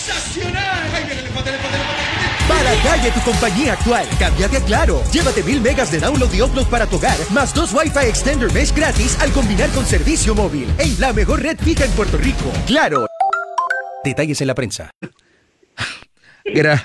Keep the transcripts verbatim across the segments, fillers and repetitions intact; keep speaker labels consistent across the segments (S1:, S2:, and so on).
S1: ¡Sensacional! ¡Ay, viene el elefante, el elefante, el elefante!
S2: Para calle tu compañía actual, cámbiate a Claro. Llévate mil megas de download y upload para tu hogar, más dos Wi-Fi Extender Mesh gratis al combinar con servicio móvil. En la mejor red fija en Puerto Rico. Claro. Detalles en la prensa.
S3: Gra-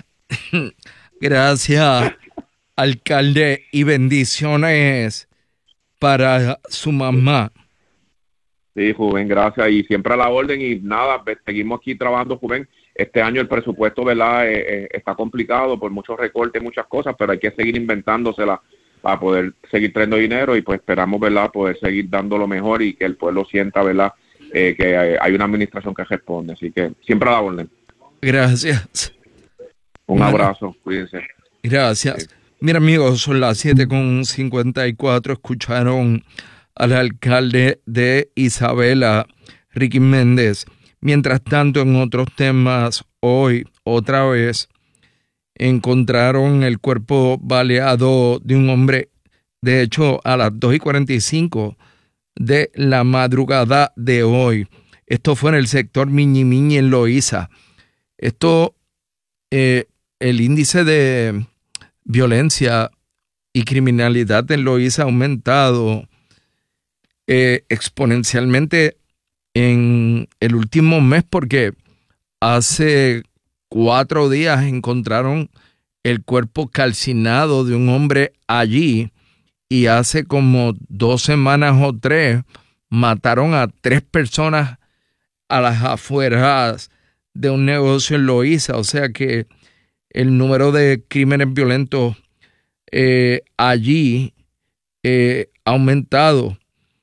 S3: Gracias, alcalde, y bendiciones para su mamá.
S4: Sí, Juven, gracias. Y siempre a la orden y nada, seguimos aquí trabajando, Juven. Este año el presupuesto, ¿verdad? Eh, eh, está complicado por muchos recortes, muchas cosas, pero hay que seguir inventándosela para poder seguir trayendo dinero y pues esperamos, ¿verdad? Poder seguir dando lo mejor y que el pueblo sienta, ¿verdad? Eh, que hay, hay una administración que responde. Así que siempre a la orden.
S3: Gracias.
S4: Un
S3: Bueno,
S4: abrazo, cuídense.
S3: Gracias.
S4: Sí.
S3: Mira, amigos, son las siete con cincuenta y cuatro. Escucharon al alcalde de Isabela, Ricky Méndez. Mientras tanto, en otros temas, hoy, otra vez, encontraron el cuerpo baleado de un hombre, de hecho, a las dos y cuarenta y cinco de la madrugada de hoy. Esto fue en el sector Miñi Miñi, en Loíza. Esto, eh, el índice de violencia y criminalidad en Loíza ha aumentado eh, exponencialmente en el último mes, porque hace cuatro días encontraron el cuerpo calcinado de un hombre allí y hace como dos semanas o tres mataron a tres personas a las afueras de un negocio en Loíza. O sea que el número de crímenes violentos eh, allí eh, ha aumentado.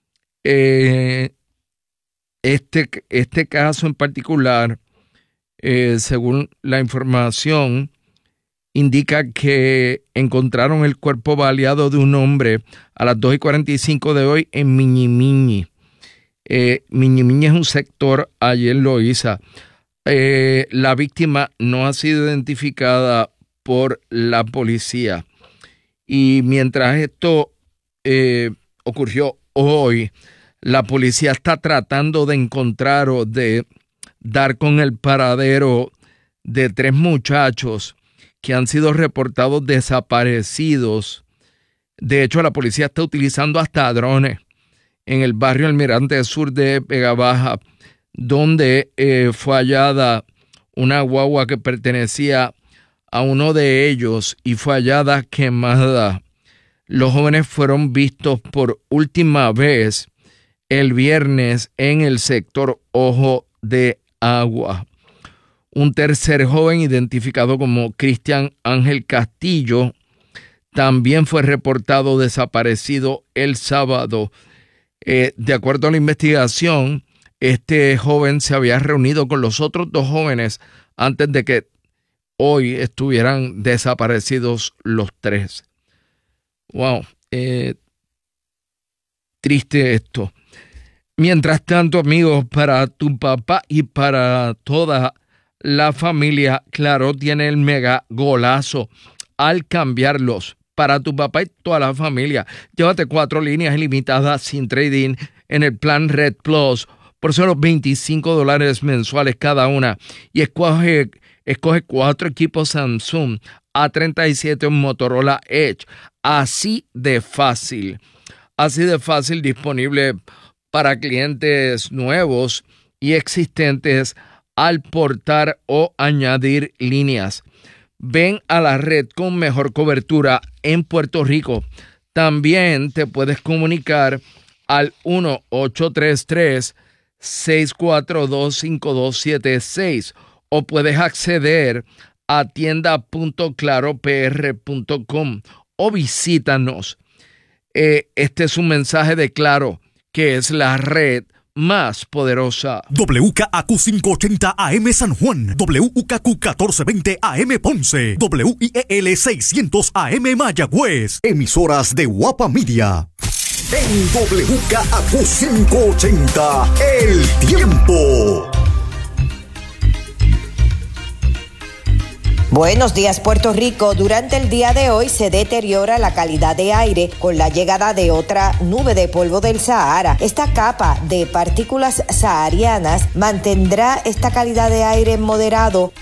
S3: Eh, Este, este caso en particular, eh, según la información, indica que encontraron el cuerpo baleado de un hombre a las dos y cuarenta y cinco de hoy en Miñi Miñi. Eh, Miñi Miñi es un sector allí en Loíza. Eh, la víctima no ha sido identificada por la policía. Y mientras esto eh, ocurrió hoy, la policía está tratando de encontrar o de dar con el paradero de tres muchachos que han sido reportados desaparecidos. De hecho, la policía está utilizando hasta drones en el barrio Almirante Sur de Vega Baja, donde eh, fue hallada una guagua que pertenecía a uno de ellos y fue hallada quemada. Los jóvenes fueron vistos por última vez el viernes en el sector Ojo de Agua. Un tercer joven, identificado como Cristian Ángel Castillo, también fue reportado desaparecido el sábado. Eh, de acuerdo a la investigación, este joven se había reunido con los otros dos jóvenes antes de que hoy estuvieran desaparecidos los tres. Wow, eh, triste esto. Mientras tanto, amigos, para tu papá y para toda la familia, Claro tiene el mega golazo al cambiarlos. Para tu papá y toda la familia, llévate cuatro líneas ilimitadas sin trading en el plan Red Plus por solo veinticinco dólares mensuales cada una. Y escoge, escoge cuatro equipos Samsung A treinta y siete o Motorola Edge. Así de fácil. Así de fácil, disponible para clientes nuevos y existentes al portar o añadir líneas. Ven a la red con mejor cobertura en Puerto Rico. También te puedes comunicar al uno ocho tres tres, seis cuatro dos, cinco dos siete seis o puedes acceder a tienda punto claro p r punto com o visítanos. Eh, este es un mensaje de Claro, que es la red más poderosa.
S5: W K A Q quinientos ochenta A M San Juan, W K Q catorce veinte A M Ponce, W I E L seiscientos A M Mayagüez. Emisoras de Guapa Media. En W K A Q quinientos ochenta, El Tiempo.
S6: Buenos días, Puerto Rico. Durante el día de hoy se deteriora la calidad de aire con la llegada de otra nube de polvo del Sahara. Esta capa de partículas saharianas mantendrá esta calidad de aire moderado